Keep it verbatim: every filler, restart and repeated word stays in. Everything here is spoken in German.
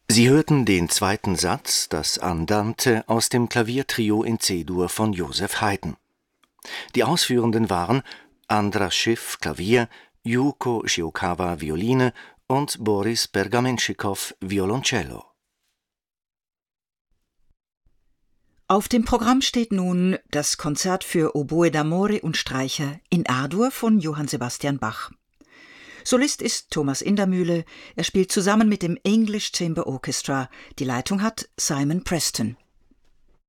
Sie hörten den zweiten Satz, das Andante, aus dem Klaviertrio in C-Dur von Joseph Haydn. Die Ausführenden waren Andras Schiff, Klavier, Yuko Shiokawa, Violine und Boris Pergamenschikow, Violoncello. Auf dem Programm steht nun das Konzert für Oboe d'amore und Streicher in A-Dur von Johann Sebastian Bach. Solist ist Thomas Indermühle. Er spielt zusammen mit dem English Chamber Orchestra. Die Leitung hat Simon Preston.